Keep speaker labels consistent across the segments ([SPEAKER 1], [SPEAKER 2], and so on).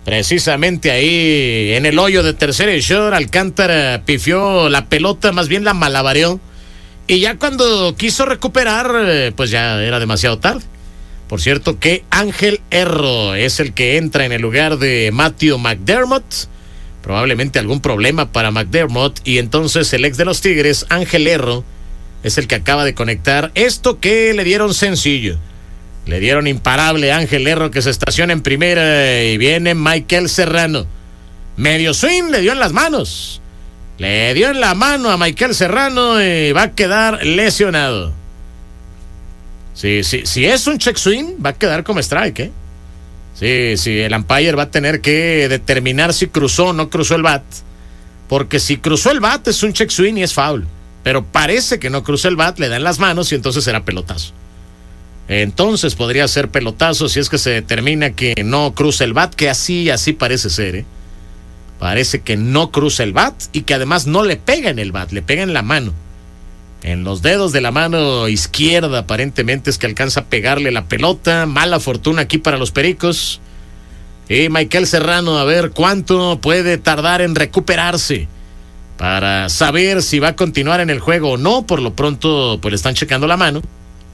[SPEAKER 1] Precisamente ahí, en el hoyo de tercera y short, Alcántara pifió la pelota, más bien la malabareó. Y ya cuando quiso recuperar, pues ya era demasiado tarde. Por cierto que Ángel Erro es el que entra en el lugar de Matthew McDermott. Probablemente algún problema para McDermott. Y entonces el ex de los Tigres, Ángel Erro, es el que acaba de conectar esto que le dieron sencillo. Le dieron imparable a Ángel Erro, que se estaciona en primera, y viene Michael Serrano. Medio swing le dio en las manos. Le dio en la mano a Michael Serrano y va a quedar lesionado. Si es un check swing, va a quedar como strike, Sí, el umpire va a tener que determinar si cruzó o no cruzó el bat. Porque si cruzó el bat es un check swing y es foul. Pero parece que no cruzó el bat, le da en las manos y entonces será pelotazo. Entonces podría ser pelotazo si es que se determina que no cruza el bat, que así parece ser, Parece que no cruza el bat y que además no le pega en el bat, le pega en la mano. En los dedos de la mano izquierda aparentemente es que alcanza a pegarle la pelota. Mala fortuna aquí para los Pericos. Y Michael Serrano, a ver cuánto puede tardar en recuperarse para saber si va a continuar en el juego o no. Por lo pronto, pues le están checando la mano.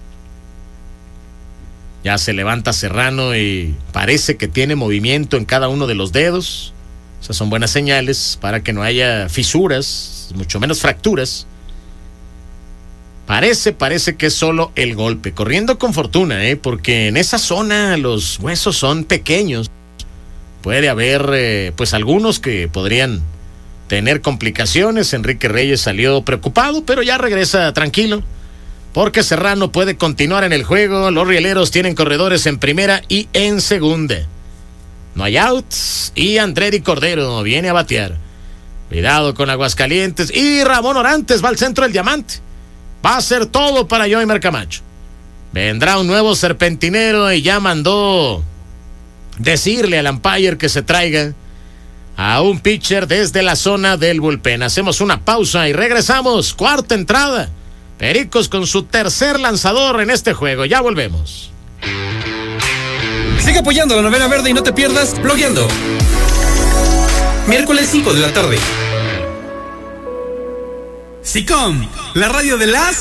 [SPEAKER 1] Ya se levanta Serrano y parece que tiene movimiento en cada uno de los dedos. Esas son buenas señales para que no haya fisuras, mucho menos fracturas. Parece que es solo el golpe. Corriendo con fortuna, porque en esa zona los huesos son pequeños. Puede haber, pues algunos que podrían tener complicaciones. Enrique Reyes salió preocupado, pero ya regresa tranquilo. Porque Serrano puede continuar en el juego. Los rieleros tienen corredores en primera y en segunda. No hay outs. Y Andredi Cordero viene a batear. Cuidado con Aguascalientes. Y Ramón Orantes va al centro del diamante. Va a ser todo para Yoimer Camacho. Vendrá un nuevo serpentinero y ya mandó decirle al umpire que se traiga a un pitcher desde la zona del bullpen. Hacemos una pausa y regresamos. Cuarta entrada. Pericos con su tercer lanzador en este juego. Ya volvemos.
[SPEAKER 2] Sigue apoyando la novena verde y no te pierdas Blogueando. Miércoles 5 de la tarde. SICOM, la radio de las